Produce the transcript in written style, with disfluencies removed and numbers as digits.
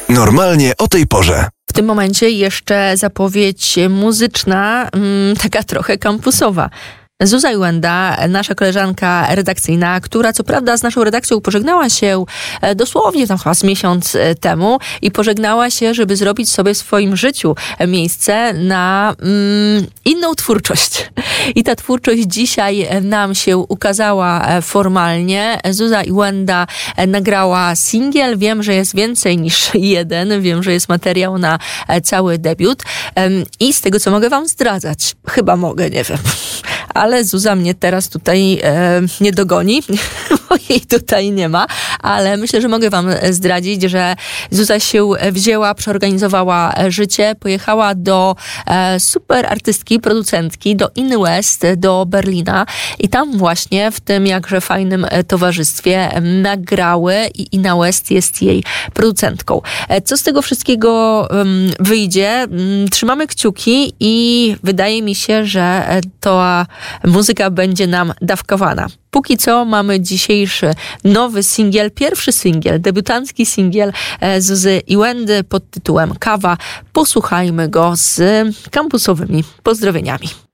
Normalnie o tej porze. W tym momencie jeszcze zapowiedź muzyczna, taka trochę kampusowa. Zuza Iwenda, nasza koleżanka redakcyjna, która co prawda z naszą redakcją pożegnała się dosłownie tam chyba z miesiąc temu i pożegnała się, żeby zrobić sobie w swoim życiu miejsce na inną twórczość. I ta twórczość dzisiaj nam się ukazała formalnie. Zuza Iwenda nagrała singiel. Wiem, że jest więcej niż jeden. Wiem, że jest materiał na cały debiut. I z tego, co mogę wam zdradzać, chyba mogę, nie wiem, ale Zuza mnie teraz tutaj nie dogoni, bo jej tutaj nie ma, ale myślę, że mogę wam zdradzić, że Zuza się wzięła, przeorganizowała życie, pojechała do super artystki, producentki, do Inny West, do Berlina i tam właśnie w tym jakże fajnym towarzystwie nagrały i Inna West jest jej producentką. Co z tego wszystkiego wyjdzie? Trzymamy kciuki i wydaje mi się, że ta muzyka będzie nam dawkowana. Póki co mamy dzisiejszy nowy singiel, pierwszy singiel, debiutancki singiel Zuzy Iwendy pod tytułem Kawa. Posłuchajmy go z kampusowymi pozdrowieniami.